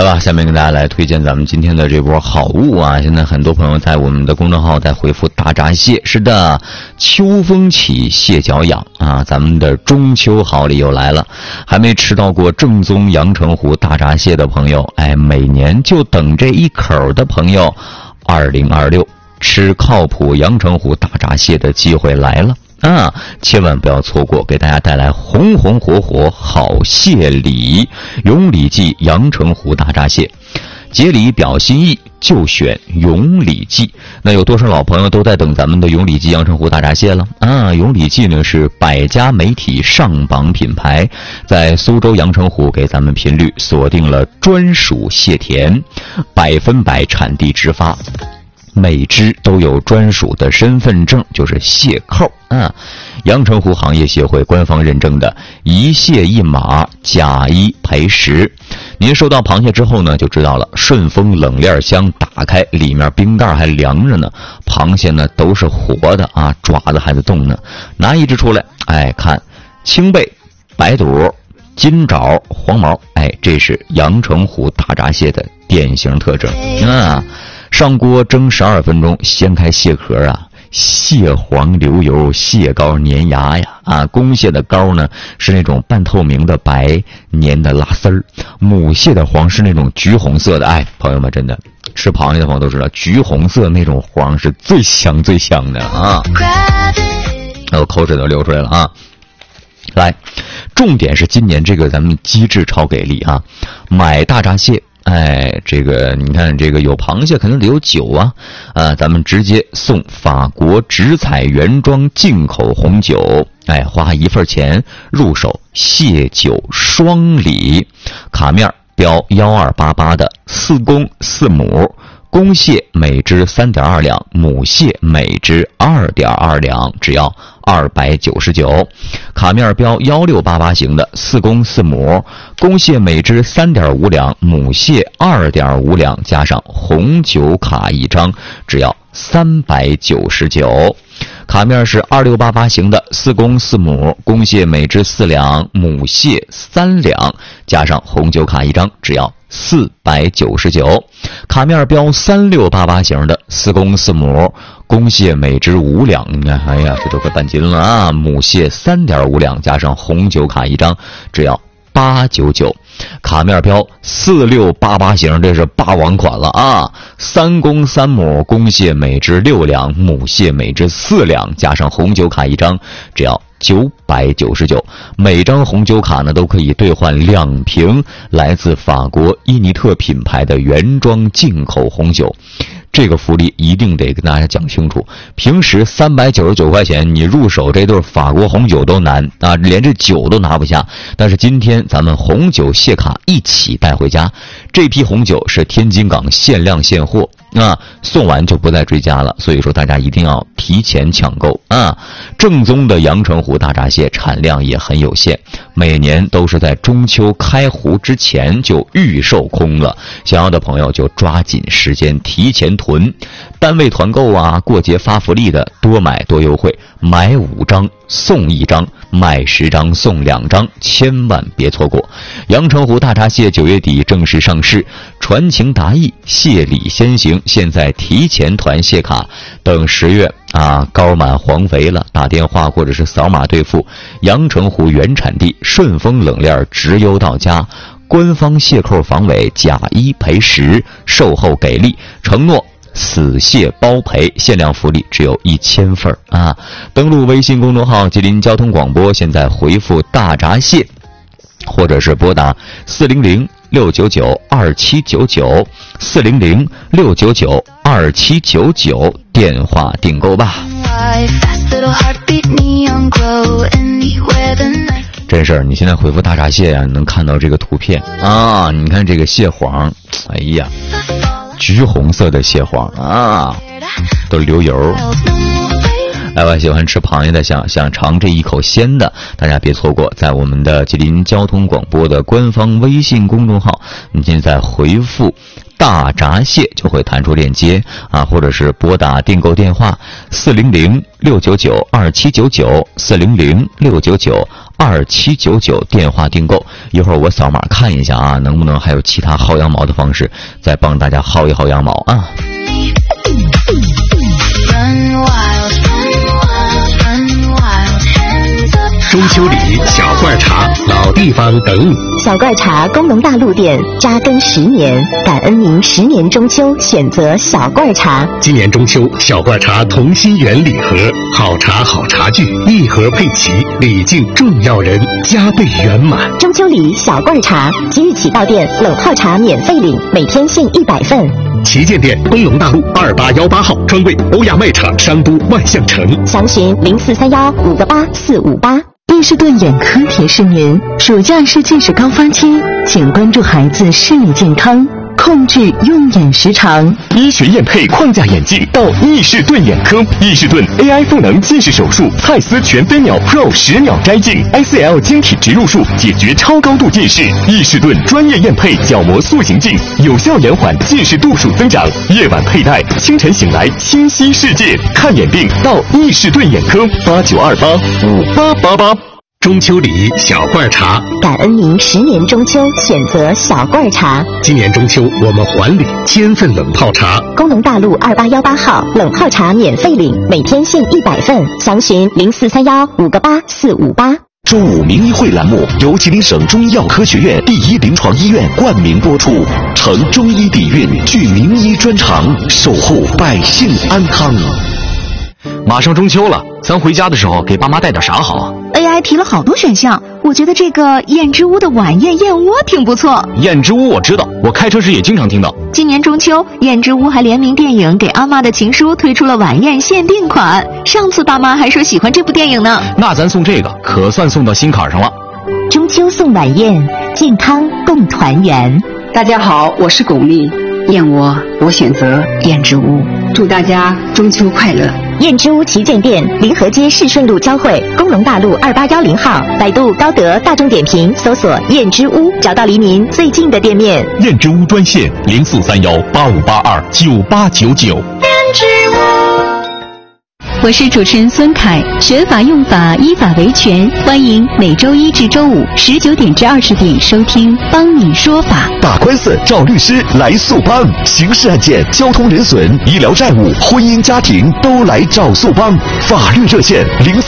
来吧，下面跟大家来推荐咱们今天的这波好物啊！现在很多朋友在我们的公众号在回复大闸蟹，是的，秋风起，蟹脚痒啊！咱们的中秋好礼又来了，还没吃到过正宗阳澄湖大闸蟹的朋友，哎，每年就等这一口的朋友，2026吃靠谱阳澄湖大闸蟹的机会来了。啊，千万不要错过，给大家带来红红火火好蟹礼，永礼记阳澄湖大闸蟹，节礼表心意就选永礼记。那有多少老朋友都在等咱们的永礼记阳澄湖大闸蟹了啊？永礼记呢是百家媒体上榜品牌，在苏州阳澄湖给咱们频率锁定了专属蟹田，100%产地直发。每只都有专属的身份证，就是蟹扣啊。阳澄湖行业协会官方认证的一蟹一码，假一赔10。您收到螃蟹之后呢，就知道了。顺丰冷链箱打开，里面冰袋还凉着呢，螃蟹呢都是活的啊，爪子还在动呢。拿一只出来，哎，看青背、白肚、金爪、黄毛，哎，这是阳澄湖大闸蟹的典型特征啊。上锅蒸12分钟，掀开蟹壳啊，蟹黄流油，蟹膏粘牙呀！啊，公蟹的膏呢是那种半透明的白，粘的拉丝儿；母蟹的黄是那种橘红色的。哎，朋友们，真的吃螃蟹的朋友都知道，橘红色那种黄是最香最香的啊！我口水都流出来了啊！来，重点是今年这个咱们机制超给力啊！买大闸蟹。哎，这个你看，这个有螃蟹肯定得有酒啊，咱们直接送法国直采原装进口红酒，哎，花1份钱入手蟹酒双礼，卡面标1288的4公4母，公蟹每只3.2两，母蟹每只2.2两，只要299。卡面标1688型的4公4母，公蟹每只3.5两，母蟹2.5两，加上红酒卡1张，只要399。卡面是2688型的4公4母，公蟹每只4两，母蟹3两，加上红酒卡1张，只要499。卡面标3688型的4公4母，公蟹每只5两，你看，哎呀，这都快半斤了啊！母蟹3.5两，加上红酒卡1张，只要899。卡面标4688型，这是霸王款了啊！3公3母，公蟹每只6两，母蟹每只4两，加上红酒卡1张，只要999。每张红酒卡呢都可以兑换2瓶来自法国伊尼特品牌的原装进口红酒。这个福利一定得跟大家讲清楚。平时399块钱你入手这对法国红酒都难啊，连这酒都拿不下。但是今天咱们红酒蟹卡一起带回家，这批红酒是天津港限量现货啊，送完就不再追加了。所以说大家一定要提前抢购啊！正宗的阳澄湖大闸蟹产量也很有限，每年都是在中秋开湖之前就预售空了。想要的朋友就抓紧时间提前囤，单位团购啊，过节发福利的多买多优惠，买5张送1张，买10张送2张，千万别错过。阳澄湖大闸蟹9月底正式上市，传情达意，蟹礼先行。现在提前团蟹卡，等10月啊，膏满黄肥了，打电话或者是扫码兑付，阳澄湖原产地顺丰冷链直邮到家，官方蟹扣防伪，假1赔10，售后给力，承诺死蟹包赔，限量福利只有1000份啊！登录微信公众号吉林交通广播，现在回复大闸蟹，或者是拨打400-699-2799，400-699-2799电话订购吧。真事儿，你现在回复大闸蟹啊，能看到这个图片啊，你看这个蟹黄，哎呀，橘红色的蟹黄啊，都流油。来吧，喜欢吃螃蟹的，想尝这一口鲜的，大家别错过，在我们的吉林交通广播的官方微信公众号，你现在回复大闸蟹就会弹出链接啊，或者是拨打订购电话400-699-2799，400-699 2799电话订购。一会儿我扫码看一下啊，能不能还有其他薅羊毛的方式，再帮大家薅一薅羊毛啊。 中秋礼小罐茶，老地方等你。 小罐茶工农大陆店扎根10年，感恩您10年中秋选择小罐茶。 今年中秋，小罐茶同心圆礼盒，好茶好茶具，一盒配齐，礼敬重要人，加倍圆满。 中秋礼小罐茶，即日起到店冷泡茶免费领，每天限100份。 旗舰店工农大路2818号，专柜欧亚卖场商都万象城。 详询0431-58458。伊士顿眼科提示您：暑假是近视高峰期，请关注孩子视力健康，控制用眼时长。 医学验配框架眼镜到伊士顿眼科，伊士顿 AI 赋能近视手术，蔡司全飞秒 Pro 10秒摘镜 ，ICL 晶体植入术解决超高度近视。伊士顿专业验配角膜塑形镜，有效延缓近视度数增长。夜晚佩戴，清晨醒来清晰世界。看眼病到伊士顿眼科，89285888。 中秋礼小罐茶， 感恩您10年中秋选择小罐茶。 今年中秋我们还礼1000份冷泡茶。 工农大路2818号，冷泡茶免费领，每天限100份。详询0431-58458。 中午名医会栏目由吉林省中医药科学院第一临床医院冠名播出，承中医底蕴，具名医专长，守护百姓安康。 马上中秋了，咱回家的时候给爸妈带点啥好啊？ AI 提了好多选项，我觉得这个燕之屋的晚宴燕窝挺不错。 燕之屋我知道，我开车时也经常听到。 今年中秋，燕之屋还联名电影《给阿妈的情书》推出了晚宴限定款。上次爸妈还说喜欢这部电影呢。 那咱送这个，可算送到心坎上了。 中秋送晚宴，健康共团圆。 大家好，我是巩俐，燕窝我选择燕之屋，祝大家中秋快乐。 燕之屋旗舰店，临河街市顺路交汇，工农大路2810号，百度高德大众点评搜索燕之屋，找到离您最近的店面。 燕之屋专线043185829899。燕之屋。 我是主持人孙凯，学法用法，依法维权，欢迎每周1至周519点至20点收听帮你说法。 打官司找律师来速帮，刑事案件、交通人损、医疗债务、婚姻家庭都来找速帮。法律热线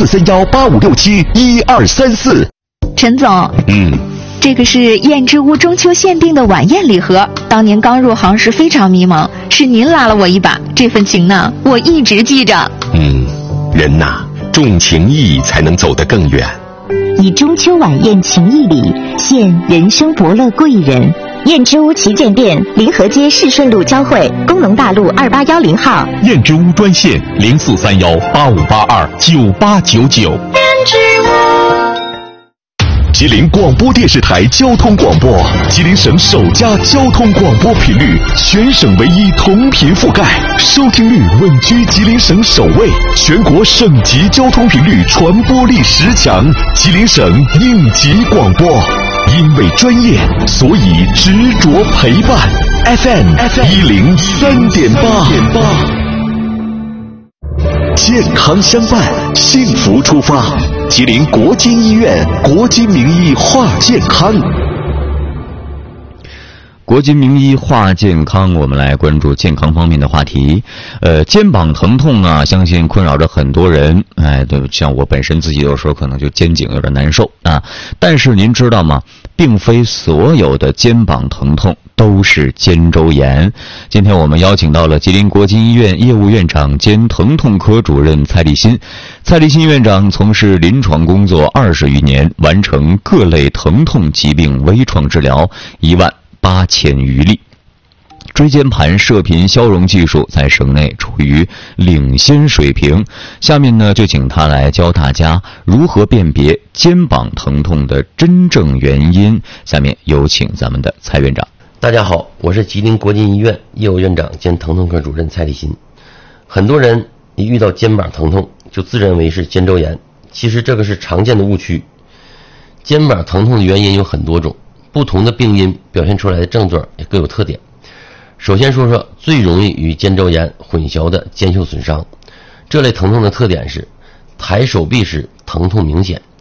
043185671234。 陈总，这个是燕之屋中秋限定的晚宴礼盒，当年刚入行时非常迷茫，是您拉了我一把，这份情呢，我一直记着。 人呐，重情义才能走得更远。 以中秋晚宴情谊礼，献人生伯乐贵人。燕之屋旗舰店，临河街市顺路交汇，工农大路2810号。 燕之屋专线043185829899。燕之屋。吉林广播电视台交通广播，吉林省首家交通广播频率，全省唯一同频覆盖，收听率稳居吉林省首位，全国省级交通频率传播力10强，吉林省应急广播。因为专业，所以执着陪伴。FM 103.8。健康相伴，幸福出发。吉林国金医院国金名医话健康。 国金名医话健康，我们来关注健康方面的话题。肩膀疼痛啊，相信困扰着很多人。对，像我本身自己有时候可能就肩颈有点难受啊。但是您知道吗？并非所有的肩膀疼痛都是肩周炎。今天我们邀请到了吉林国金医院业务院长兼疼痛科主任蔡立新。蔡立新院长从事临床工作20余年，完成各类疼痛疾病微创治疗18000余例。椎间盘射频消融技术在省内处于领先水平。下面呢，就请他来教大家如何辨别肩膀疼痛的真正原因。下面有请咱们的蔡院长。 大家好，我是吉林国金医院业务院长兼疼痛科主任蔡立新。很多人一遇到肩膀疼痛就自认为是肩周炎，其实这个是常见的误区。肩膀疼痛的原因有很多种，不同的病因表现出来的症状也各有特点。首先说说最容易与肩周炎混淆的肩袖损伤。这类疼痛的特点是抬手臂时疼痛明显，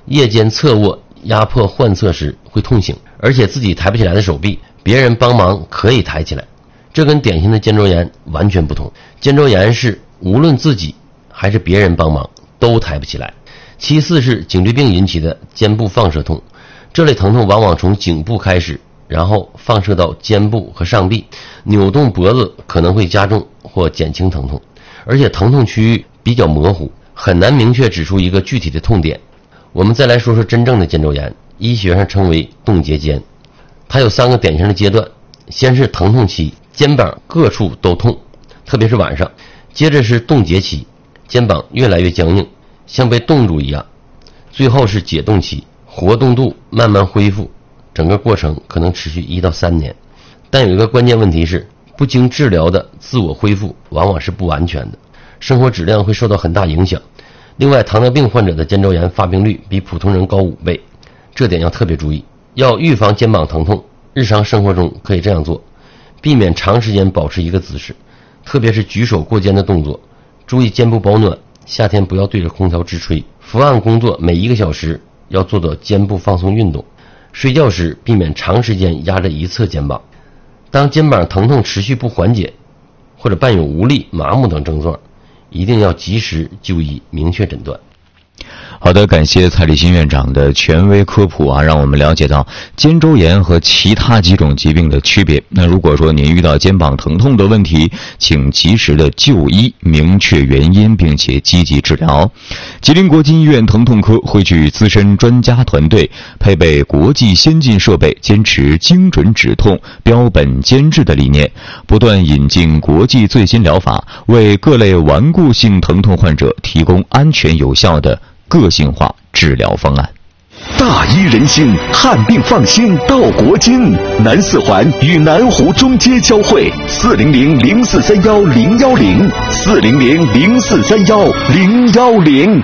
夜间侧卧压迫患侧时会痛醒，而且自己抬不起来的手臂，别人帮忙可以抬起来，这跟典型的肩周炎完全不同。肩周炎是无论自己还是别人帮忙都抬不起来。其次是颈椎病引起的肩部放射痛，这类疼痛往往从颈部开始，然后放射到肩部和上臂，扭动脖子可能会加重或减轻疼痛，而且疼痛区域比较模糊，很难明确指出一个具体的痛点。我们再来说说真正的肩周炎，医学上称为冻结肩。它有3个典型的阶段，先是疼痛期，肩膀各处都痛，特别是晚上。接着是冻结期，肩膀越来越僵硬，像被冻住一样。最后是解冻期，活动度慢慢恢复，整个过程可能持续1到3年。但有一个关键问题是，不经治疗的自我恢复往往是不完全的，生活质量会受到很大影响。另外，糖尿病患者的肩周炎发病率比普通人高5倍，这点要特别注意。要预防肩膀疼痛，日常生活中可以这样做：避免长时间保持一个姿势，特别是举手过肩的动作，注意肩部保暖，夏天不要对着空调直吹。伏案工作每1个小时要做到肩部放松运动。睡觉时避免长时间压着一侧肩膀。当肩膀疼痛持续不缓解，或者伴有无力、麻木等症状，一定要及时就医，明确诊断。 好的，感谢蔡立新院长的权威科普啊，让我们了解到肩周炎和其他几种疾病的区别。那如果说您遇到肩膀疼痛的问题，请及时的就医，明确原因，并且积极治疗。吉林国际医院疼痛科汇聚资深专家团队，配备国际先进设备，坚持精准止痛、标本兼治的理念，不断引进国际最新疗法，为各类顽固性疼痛患者提供安全有效的个性化治疗方案。 大医人心，看病放心到国金。南四环与南湖中街交汇，400-0431-010，400-0431-010。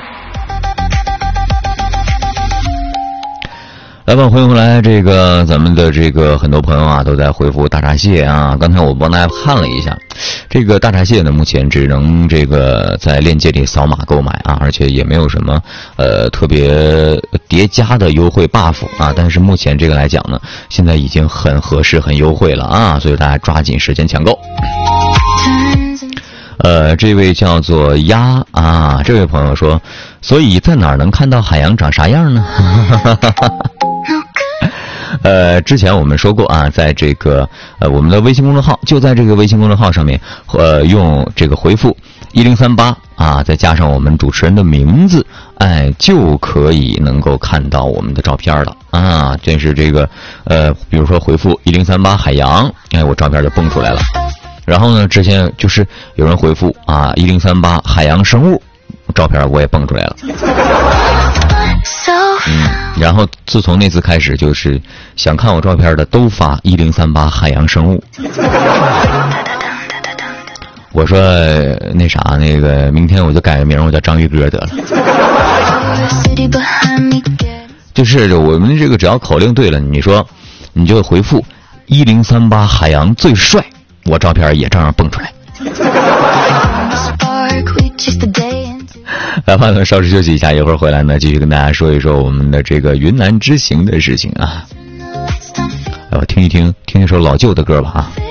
来吧，欢迎回来。咱们的很多朋友啊都在回复大闸蟹啊。刚才我帮大家看了一下，大闸蟹呢目前只能在链接里扫码购买啊，而且也没有什么特别叠加的优惠 buff 啊。但是目前来讲呢，现在已经很合适、很优惠了啊，所以大家抓紧时间抢购。这位叫做鸭啊，这位朋友说，所以在哪儿能看到海洋长啥样呢？之前我们说过啊，在我们的微信公众号，就在微信公众号上面，用回复1038啊，再加上我们主持人的名字，就可以能够看到我们的照片了啊。这是比如说回复1038海洋，我照片就蹦出来了。然后呢，之前就是有人回复啊1038海洋生物，照片我也蹦出来了。然后自从那次开始，就是想看我照片的都发1038海洋生物。我说明天我就改个名，我叫章鱼哥得了。就是我们只要口令对了，你说你就回复1038海洋最帅，我照片也照样蹦出来。来吧，稍事休息一下，一会儿回来呢，继续跟大家说一说我们的云南之行的事情啊。我听一首老旧的歌吧啊。